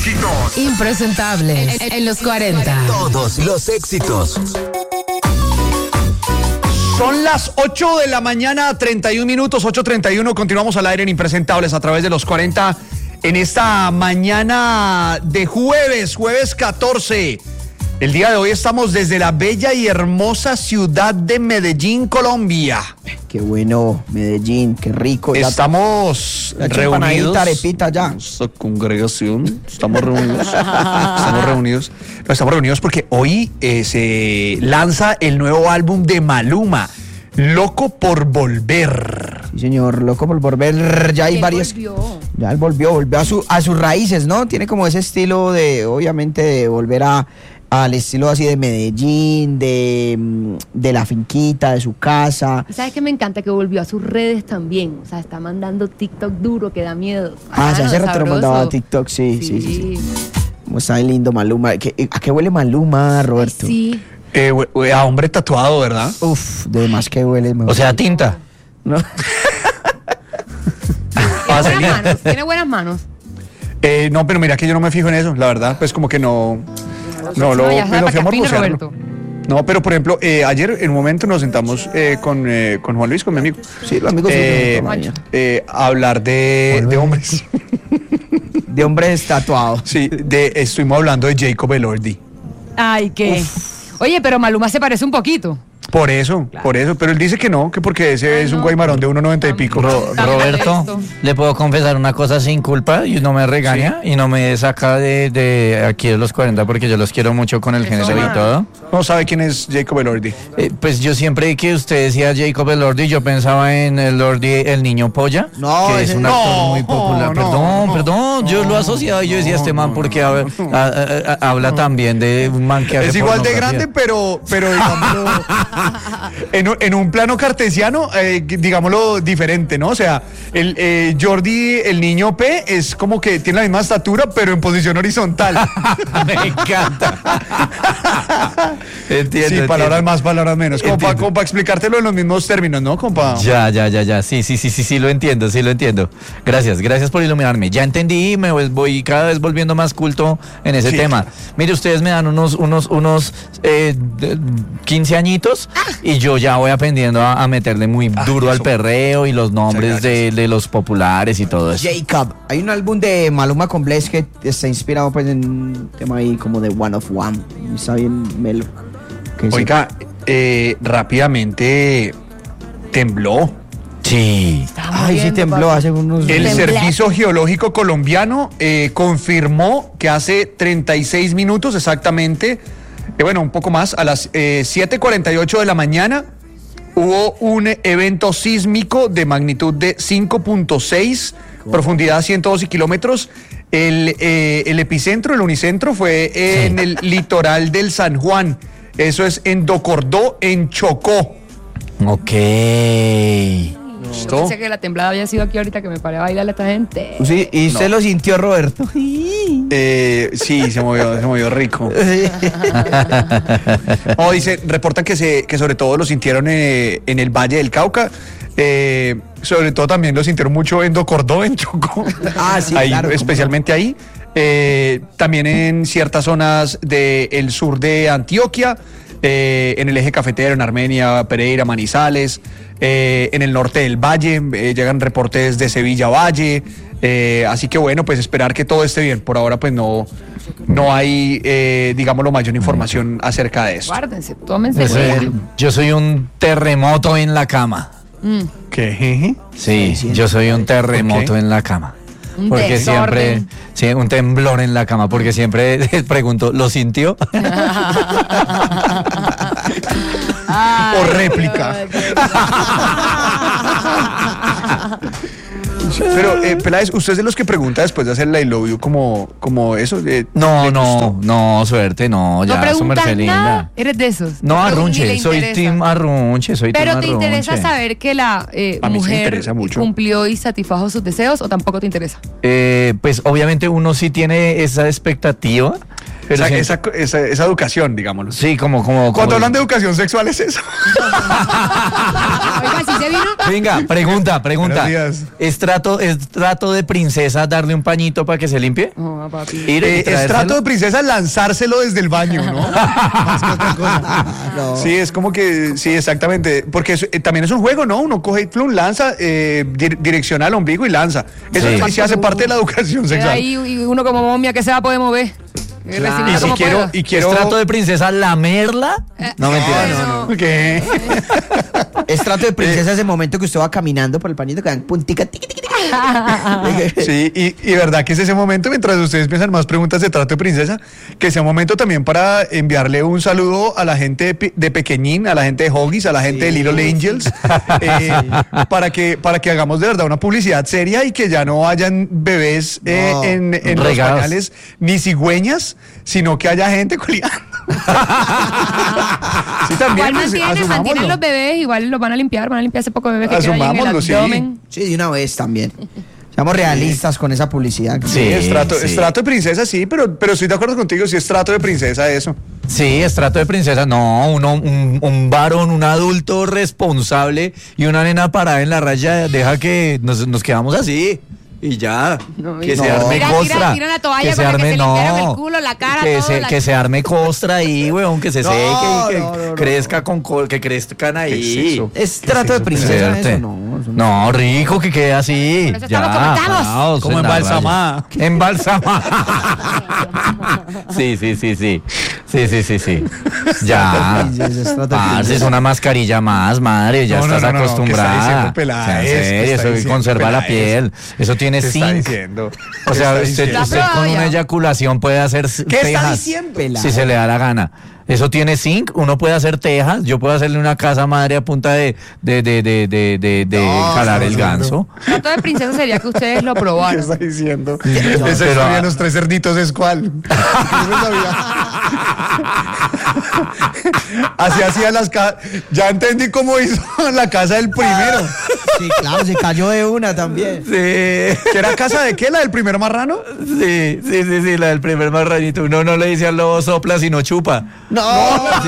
éxitos. Impresentables en los 40. Todos los éxitos. Son las 8 de la mañana, 31 minutos, 8:31. Continuamos al aire en Impresentables a través de los 40 en esta mañana de jueves 14. El día de hoy estamos desde la bella y hermosa ciudad de Medellín, Colombia. Qué bueno, Medellín, qué rico. Estamos reunidos. Arepita ya. Esta congregación, estamos reunidos. Estamos reunidos porque hoy se lanza el nuevo álbum de Maluma, Loco por Volver. Sí, señor, Loco por Volver. Ya hay varios. Ya él volvió a sus raíces, ¿no? Tiene como ese estilo de, obviamente, de volver al estilo así de Medellín, de la finquita, de su casa. ¿Sabes qué me encanta? Que volvió a sus redes también. O sea, está mandando TikTok duro, que da miedo. Se hace rato mandaba TikTok, sí. Como está de lindo Maluma. ¿A qué huele Maluma, Roberto? Sí. A hombre tatuado, ¿verdad? Uf, de más que huele. O sea, tinta. No. Tiene buenas manos. No, pero mira que yo no me fijo en eso, la verdad, pues como que no me lo fui a morbosearlo. No, pero por ejemplo, ayer en un momento nos sentamos con Juan Luis, con mi amigo. Sí, los amigos a hablar de hombres. De hombres tatuados. Sí, estuvimos hablando de Jacob Elordi. Ay, qué. Oye, pero Maluma se parece un poquito. Por eso, pero él dice que no, que porque ese es un guaymarón de 1.90 y pico. Roberto, ¿le puedo confesar una cosa sin culpa y no me regaña y no me saca de aquí de los 40 porque yo los quiero mucho con el género y todo? No sabe quién es Jacob Elordi. Pues yo siempre que usted decía Jacob Elordi, yo pensaba en Elordi, el niño polla, que es un actor muy popular. Perdón, yo lo asociaba y yo decía este man porque habla también de un man que hace es igual de grande, pero digámoslo, en un plano cartesiano, digámoslo diferente, ¿no? O sea, el Jordi, el niño P, es como que tiene la misma estatura, pero en posición horizontal. Me encanta. Entiendo. Sí, palabras más, palabras menos. Como para explicártelo en los mismos términos, ¿no, compa? Ya. Sí, lo entiendo. Gracias por iluminarme. Ya entendí y me voy cada vez volviendo más culto en ese tema. Mire, ustedes me dan unos 15 añitos y yo ya voy aprendiendo a meterle muy duro al perreo y los nombres de los populares y todo eso. Jacob, hay un álbum de Maluma con Blaze que está inspirado pues en un tema ahí como de One of One. Está bien melo. Oiga, rápidamente tembló. Sí. Sí tembló hace unos El días. Servicio Geológico Colombiano confirmó que hace 36 minutos exactamente, un poco más, a las 7:48 de la mañana, hubo un evento sísmico de magnitud de 5.6, profundidad 112 kilómetros. El epicentro, el unicentro, fue en el litoral del San Juan. Eso es en Docordó, en Chocó. Ok. Yo pensé que la temblada había sido aquí ahorita que me paré a bailarle a esta gente. Sí, y usted lo sintió, Roberto. Sí, se movió rico. Reportan que sobre todo lo sintieron en el Valle del Cauca. Sobre todo también lo sintieron mucho en Docordó, en Chocó. Sí, ahí, claro. especialmente ahí. También en ciertas zonas del sur de Antioquia, en el eje cafetero, en Armenia, Pereira, Manizales, en el norte del Valle, llegan reportes de Sevilla Valle, así que pues esperar que todo esté bien. Por ahora pues no hay, digámoslo, mayor información acerca de eso. Guárdense, tómense cuidado. Yo soy un terremoto en la cama. ¿Qué? Sí, yo soy un terremoto en la cama. Porque siempre, un temblor en la cama, porque siempre pregunto, ¿lo sintió? O réplica. Pero, Peláez, ¿usted es de los que pregunta después de hacer el I love you como eso? No, suerte, no, ya, no su merced linda. Nada, eres de esos. No, arrunche, soy team arrunche, Pero ¿te team interesa arrunche. saber que la mujer cumplió y satisfajo sus deseos o tampoco te interesa? Pues obviamente uno sí tiene esa expectativa. Pero esa educación, digámoslo. Sí, como Cuando hablan de educación sexual es eso. Oiga, ¿sí se vino? Venga, pregunta. Buenos días. ¿Es trato de princesa darle un pañito para que se limpie? No, papi. Es trato de princesa lanzárselo desde el baño, ¿no? Más que otra cosa. No. Sí, es como que, sí, exactamente. Porque también es un juego, ¿no? Uno coge y plum, lanza, direcciona al ombligo y lanza. Eso sí hace parte de la educación sexual. Ahí y uno como momia que se va a poder mover. Claro. Y quiero ¿Es trato de princesa lamerla? No, mentira. No. ¿Qué? Es trato de princesa ese momento que usted va caminando por el pañito que dan puntica, tiqui, tiqui, tiqui. Sí, y verdad que es ese momento, mientras ustedes piensan más preguntas de trato de princesa, que sea un momento también para enviarle un saludo a la gente de Pequeñín, a la gente de Huggies, a la gente de Little Angels, para que hagamos de verdad una publicidad seria y que ya no hayan bebés en los pañales ni cigüeñas, sino que haya gente culiando. Sí, también. Igual mantienen los bebés, igual los van a limpiar ese poco bebés que quedan ahí en el abdomen. Sí, de una vez también. Seamos realistas con esa publicidad. Sí, es trato de princesa, sí, pero estoy de acuerdo contigo, si es trato de princesa eso. Sí, es trato de princesa. No, un varón, un adulto responsable y una nena parada en la raya, deja que nos quedamos así. Y ya, que se arme costra. Tira la toalla que se para arme, que se limpiaran el culo, la cara, que se arme costra ahí, weón, que se seque y que crezca que crezcan ahí. Es trato de princesa eso, no, rico que quede así. Por eso estamos como embalsamada. Embalsamada. Sí. Ya. Es una mascarilla más, madre, ya estás acostumbrada. ¿Qué está diciendo, Eso conserva la piel. Eso tiene zinc. O sea, usted con una eyaculación puede hacer tejas si se le da la gana. Eso tiene zinc, uno puede hacer tejas, yo puedo hacerle una casa madre a punta de jalar el ganso. Trato de princesa sería que ustedes lo probaran. ¿Qué está diciendo? Esa historia de los 3 cerditos es cuál. Así hacía las casas. Ya entendí cómo hizo la casa del primero. Sí, claro, se cayó de una también. Sí. ¿Que era casa de qué? ¿La del primer marrano? Sí, la del primer marranito. Uno no le dice al lobo sopla, sino chupa. No. Sí.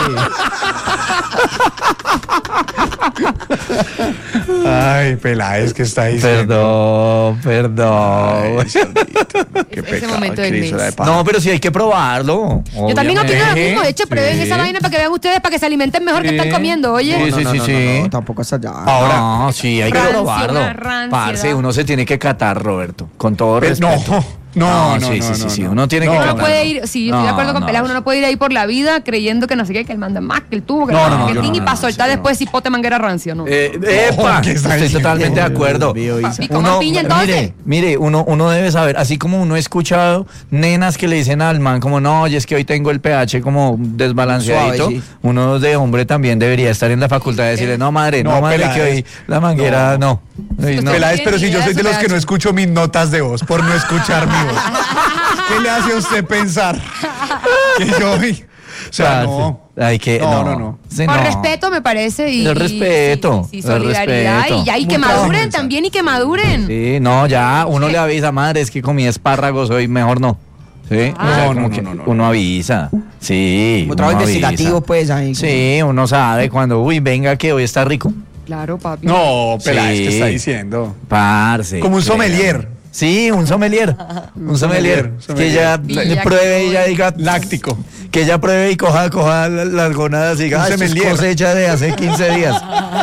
Ay, Peláez, ¿qué está diciendo? Perdón. Ay, cerdito. Qué Ese pecado, momento del Cris, mes. de paja. No, pero sí hay que probarlo. Yo también opino lo obviamente. mismo. De hecho, prueben esa vaina para que vean ustedes, para que se alimenten mejor que están comiendo, oye. Sí. No, tampoco hasta allá. Ahora, no, sí, hay que Rancia, probarlo. una rancia. Parce, uno se tiene que catar, Roberto. Con todo respeto. No, Sí. Uno tiene que Uno catar. no puede ir, sí, estoy de acuerdo con Peláez, uno no puede ir ahí por la vida creyendo que no sé qué, que él manda más, que el tubo, que el marketing y para soltar después cipote manguera rancia, ¿no? ¡Epa! ¿Qué está Estoy diciendo? totalmente de acuerdo. Papi, ¿coman piña entonces? Mire, uno debe saber, así como uno ha escuchado nenas que le dicen al man como, no, oye, es que hoy tengo el pH como desbalanceadito, Suave, sí. uno de hombre también debería estar en la facultad de decirle, no, madre, Peláez. que hoy la manguera, no. Peláez, pero si yo soy de los que no escucho mis notas de voz, por no escuchar mi voz. ¿Qué le hace a usted pensar? Que yo... O sea, no. Hay que, no. Sí, Con no. respeto me parece y El respeto, sí, el solidaridad respeto. y ya y que Mucha maduren vergüenza. también y que maduren. Sí, no, ya uno le avisa, madre, es que comí espárragos hoy, mejor no. ¿Sí? Ah. O sea, No, como no, que no. uno avisa. Sí. Como uno trabajo avisa. investigativo, pues, ahí. Sí, uno sabe cuando, uy, venga que hoy está rico. Claro, papi. No, Peláez, Sí. ¿qué está diciendo? Parce. Como un sommelier. Sí, un sommelier. Un sommelier. Que ella Villa pruebe y ella diga Láctico. que ella pruebe y coja las gonadas y diga, Un "Ah, esto es sommelier". cosecha de hace 15 días.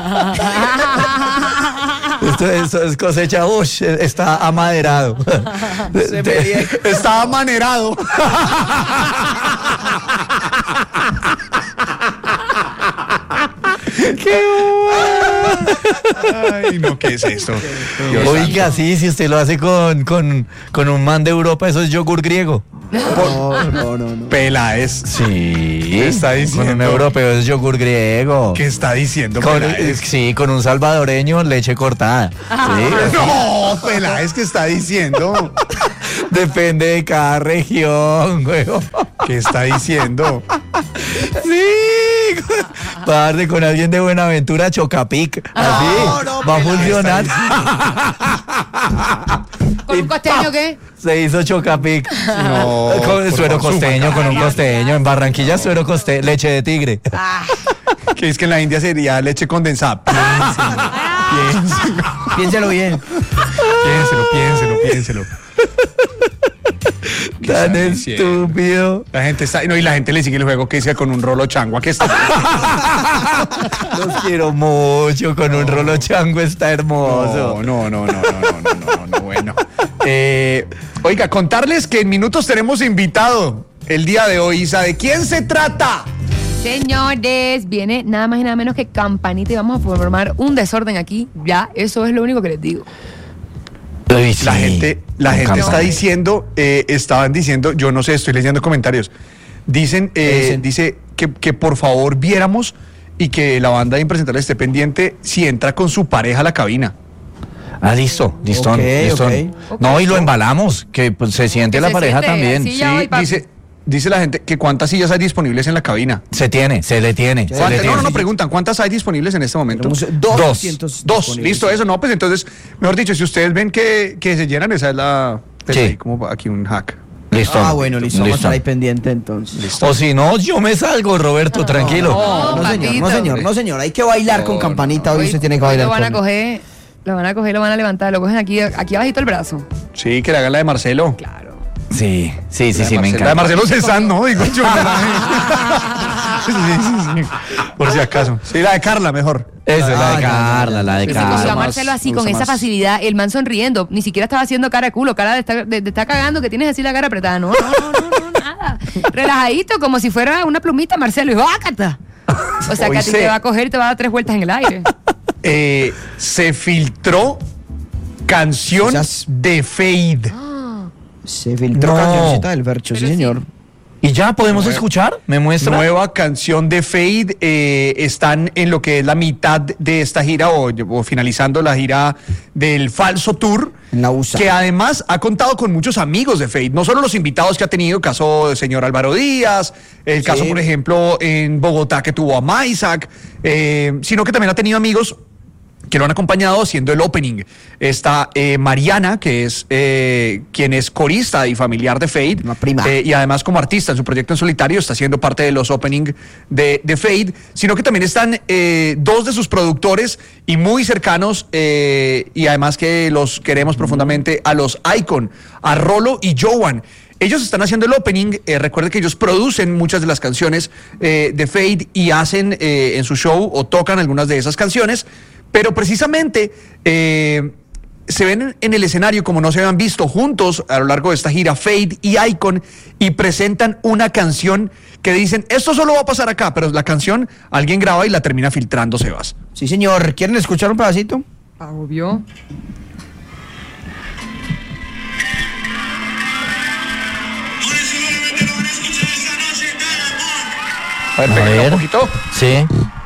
Esto es cosecha, está amaderado. Estaba manerado. Ay, no, ¿qué es esto? Dios Oiga, santo. sí, si usted lo hace con un man de Europa, eso es yogur griego. No. Peláez. Sí. ¿Qué está diciendo? Con un europeo es yogur griego. ¿Qué está diciendo Con, Peláez? sí, con un salvadoreño leche cortada. Sí. No, Peláez, ¿qué está diciendo? Depende de cada región, güey. ¿Qué está diciendo? Sí. Parce, con alguien de Buenaventura, Chocapic. Así va a funcionar. ¿Con un costeño qué? Se hizo Chocapic. No, Con suero costeño, con un costeño. En Barranquilla suero costeño, leche de tigre. Que es que en la India sería leche condensada. Piénselo bien. Piénselo. Tan estúpido. La gente está, no, y la gente le sigue el juego que dice con un rolo changua que está. Los quiero mucho, con un rolo chango está hermoso. No, bueno. Oiga, contarles que en minutos tenemos invitado el día de hoy. Isa, ¿de quién se trata? Señores, viene nada más y nada menos que Campanita y vamos a formar un desorden aquí. Ya, eso es lo único que les digo. Sí, La gente está diciendo, estaban diciendo, yo no sé, estoy leyendo comentarios. Dicen. Dice que por favor viéramos y que la banda de Impresentable esté pendiente si entra con su pareja a la cabina. Ah, listo. Okay. No, y lo embalamos, que pues, se siente la pareja también. Sí, dice la gente que cuántas sillas hay disponibles en la cabina. Se le tiene. No, preguntan, ¿cuántas hay disponibles en este momento? Dos. Listo, eso, no, pues entonces, mejor dicho, si ustedes ven que se llenan, esa es la... Pues, sí. ahí como aquí un hack. Listo. Vamos a estar ahí pendiente entonces. Listo. O si no, yo me salgo, Roberto, tranquilo. No, señor, hay que bailar con Campanita, hoy se tiene que bailar. Lo van a coger, lo van a levantar, lo cogen aquí abajito el brazo. Sí, que le hagan la de Marcelo. Claro. Sí, me encanta. La de Marcelo Cezanne, ¿no? Digo yo. Sí. Por si acaso. Sí, la de Carla, mejor. Eso, la de Carla. Se cogió a Marcelo así, con esa facilidad, el man sonriendo, ni siquiera estaba haciendo cara de culo, cara de estar cagando, que tienes así la cara apretada. No, nada. Relajadito, como si fuera una plumita, Marcelo, y ¡bácata! O sea, que a ti te va a coger y te va a dar 3 vueltas en el aire. Se filtró canción de Fade. Se filtró cancioncita del Fercho, sí, señor. ¿Y ya podemos escuchar? ¿Me muestra? Nueva canción de Fade. Están en lo que es la mitad de esta gira o finalizando la gira del Falso Tour. En la USA. Que además ha contado con muchos amigos de Fade. No solo los invitados que ha tenido, caso del señor Álvaro Díaz, el caso, por ejemplo, en Bogotá que tuvo a Maisak, sino que también ha tenido amigos que lo han acompañado haciendo el opening. Está Mariana, que es quien es corista y familiar de Fade. Una prima. Y además como artista en su proyecto en solitario está haciendo parte de los opening de Fade, sino que también están 2 de sus productores y muy cercanos, y además que los queremos profundamente, a los Icon, a Rolo y Joan. Ellos están haciendo el opening. Recuerden que ellos producen muchas de las canciones de Fade y hacen en su show o tocan algunas de esas canciones. Pero precisamente se ven en el escenario como no se habían visto juntos a lo largo de esta gira, Fade y Icon, y presentan una canción que dicen, esto solo va a pasar acá, pero la canción alguien graba y la termina filtrando, Sebas. Sí, señor. ¿Quieren escuchar un pedacito? Obvio. A ver, pégale un poquito. Sí.